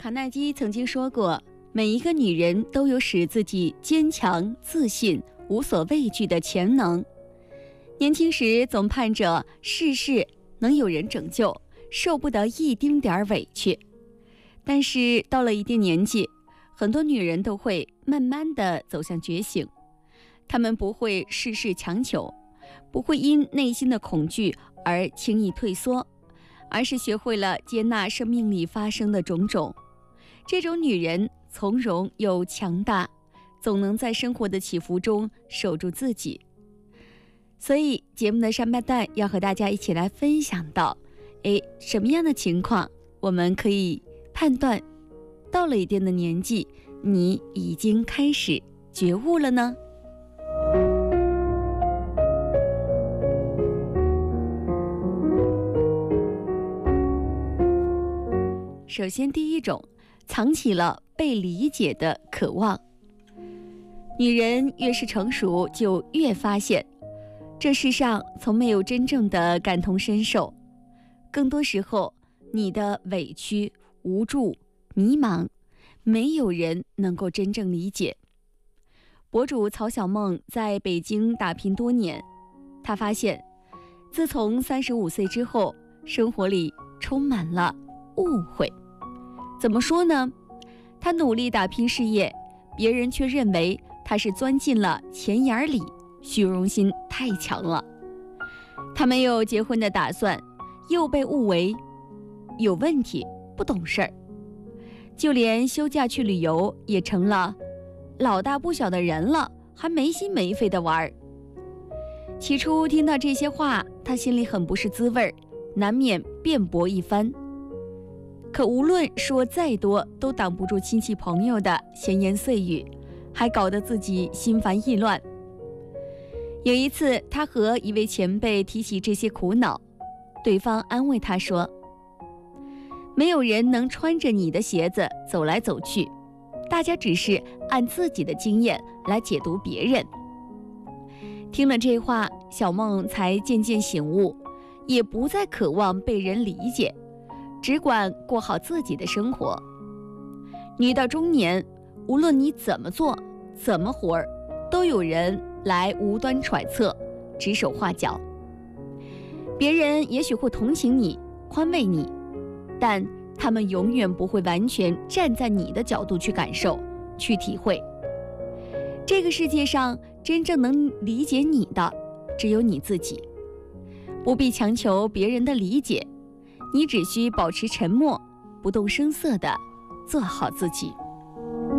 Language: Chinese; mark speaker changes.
Speaker 1: 卡耐基曾经说过，每一个女人都有使自己坚强、自信、无所畏惧的潜能。年轻时总盼着事事能有人拯救，受不得一丁点委屈。但是到了一定年纪，很多女人都会慢慢地走向觉醒。她们不会事事强求，不会因内心的恐惧而轻易退缩，而是学会了接纳生命里发生的种种。这种女人从容又强大，总能在生活的起伏中守住自己。所以节目的上半段要和大家一起来分享到，什么样的情况我们可以判断到了一定的年纪，你已经开始觉悟了呢？首先，第一种，藏起了被理解的渴望。女人越是成熟，就越发现，这世上从没有真正的感同身受，更多时候，你的委屈、无助、迷茫，没有人能够真正理解。博主曹小梦在北京打拼多年，她发现，自从35岁之后，生活里充满了误会。怎么说呢？她努力打拼事业，别人却认为她是钻进了钱眼里，虚荣心太强了。她没有结婚的打算，又被误为有问题，不懂事儿。就连休假去旅游也成了老大不小的人了，还没心没肺的玩儿。起初听到这些话，她心里很不是滋味，难免辩驳一番。可无论说再多，都挡不住亲戚朋友的闲言碎语，还搞得自己心烦意乱。有一次，他和一位前辈提起这些苦恼，对方安慰他说，没有人能穿着你的鞋子走来走去，大家只是按自己的经验来解读别人。听了这话，小梦才渐渐醒悟，也不再渴望被人理解，只管过好自己的生活。女到中年，无论你怎么做怎么活儿，都有人来无端揣测，指手画脚。别人也许会同情你，宽慰你，但他们永远不会完全站在你的角度去感受，去体会。这个世界上真正能理解你的，只有你自己。不必强求别人的理解，你只需保持沉默，不动声色地做好自己。